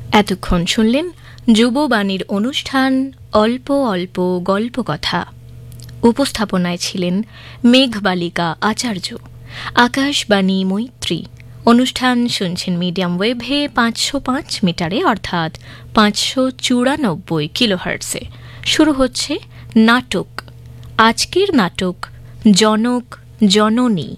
এতক্ষণ শুনলেন যুববাণীর অনুষ্ঠান অল্প অল্প গল্প কথা। উপস্থাপনায় ছিলেন মেঘবালিকা আচার্য, আকাশবাণী মৈত্রী। অনুষ্ঠান শুনছেন মিডিয়াম ওয়েভে 505 মিটারে অর্থাৎ 594 কিলোহার্টসে। শুরু হচ্ছে নাটক। আজকের নাটক জনক জননী।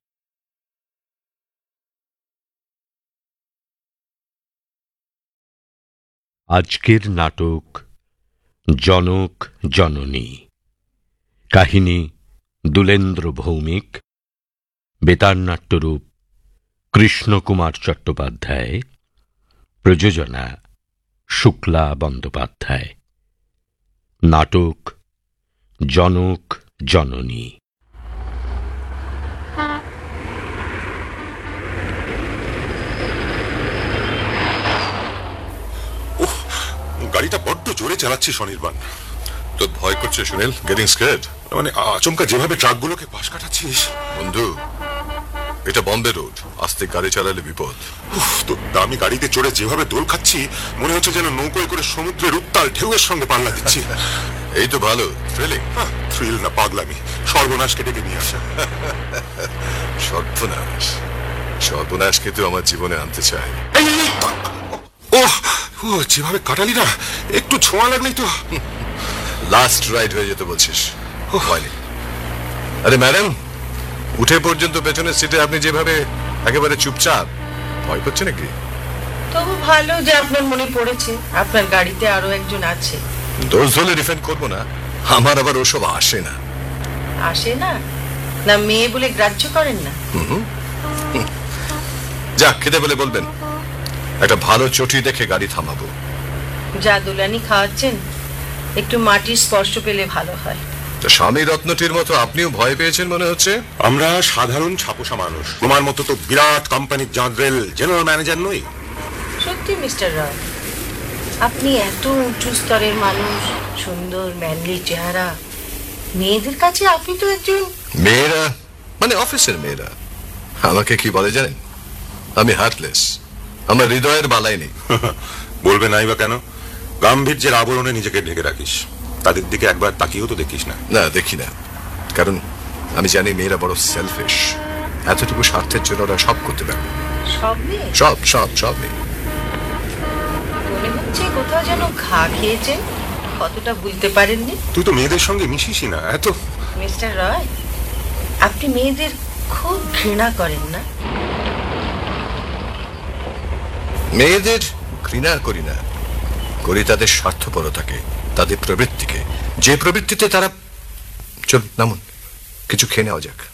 আজকের নাটক জনক জননী। কাহিনী দুলেন্দ্র ভৌমিক। বেতার নাট্যরূপ কৃষ্ণকুমার চট্টোপাধ্যায়। প্রযোজনা শুক্লা বন্দ্যোপাধ্যায়। নাটক জনক জননী। গাড়িটা বড্ড জোরে চালাচ্ছি স্বনির্বাণ। তোর ভয় করছে সুনীল? Getting scared? মানে আচমকা যেভাবে ট্রাকগুলোকে পাশ কাটাচ্ছিস। বন্ধু, এটা বম্বে রোড, আস্তে গাড়ি চালালে বিপদ। তোর দামি গাড়িতে চড়ে যেভাবে দোল খাচ্ছি, মনে হচ্ছে যেন নৌকোয় করে সমুদ্রের উত্তাল ঢেউয়ের সঙ্গে পাল্লা দিচ্ছি। এই তো ভালো থ্রিলিং। থ্রিল না, পাগলামি। সর্বনাশকে ডেকে নিয়ে আসা। সর্বনাশ? সর্বনাশকে তো আমার জীবনে আনতে চাই। ও যেভাবে কাটালি না, একটু ছোঁয়া লাগলেই তো লাস্ট রাইড হয়ে যেত বলছিস। হয়নি। আরে ম্যাডাম, উঠে পর্যন্ত পেছনের সিটে আপনি যেভাবে একেবারে চুপচাপ, ভয় করছে নাকি? তবু ভালো যে আপনার মনে পড়েছে আপনার গাড়িতে আরো একজন আছে। দোষ হলে ডিফেন্ড করবো না, আমার আবার ওসব আসে না। আসে না? না মেয়ে বলে গ্রাহ্য করেন না? যা খেতে বলে বলবেন, একটা ভালো চটি দেখে গাড়ি থামাবো। যা দুলানি খাওয়াচ্ছেন, একটু মাটির স্পর্শ পেলে ভালো হয়। তো স্বামী রত্নটির মতো আপনিও ভয় পেয়েছেন মনে হচ্ছে। আমরা সাধারণ ছাপোষা মানুষ, তোমার মতো তো বিরাট কোম্পানির জাঁদরেল জেনারেল ম্যানেজার নই। সত্যি মিস্টার রয়, আপনি এত উঁচু স্তরের মানুষ, সুন্দর ম্যানলি চেহারা, মেয়েদের কাছে আপনি তো একজন। মেয়েরা মানে অফিসের মেয়েরা আমাকে কি বলে জানেন? আমি হার্টলেস, আমার হৃদয়ের বালাই নেই। বলবে নাই বা কেন? গাম্ভীর্যের আবরণে নিজেকে ঢেকে রাখিস। তাদের দিকে একবার তাকিয়েও তো দেখিস না। না, দেখি না, কারণ আমি জানি মেয়েরা বড় সেলফিশ। এতটুকু স্বার্থের জন্য ওরা সব করতে পারে। সব মেয়ে? সব সব সব মেয়ে। মনে হচ্ছে কোথাও যেন ঘা খেয়েছেন, কতটা বুঝতে পারেননি। তুই তো মেয়েদের সঙ্গে মিশিসই না এত। মিস্টার রয়, আপনি মেয়েদের খুব ঘৃণা করেন না? মেয়েদের ঘৃণা করি না, করি তাদের স্বার্থপরতাকে, তাদের প্রবৃত্তিকে, যে প্রবৃত্তিতে তারা। চল নামুন, কিছু খেয়ে নেওয়া যাক।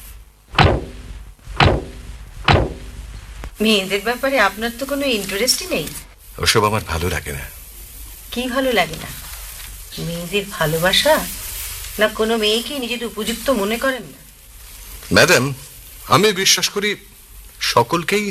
মেয়েদের ব্যাপারে আপনার তো কোনো ইন্টারেস্টই নেই। ওসব আমার ভালো লাগে না। কি ভালো লাগে না? মেয়েদের ভালোবাসা, না কোনো মেয়েকে নিজের উপযুক্ত মনে করেন না? ম্যাডাম, আমি বিশ্বাস করি সকলকেই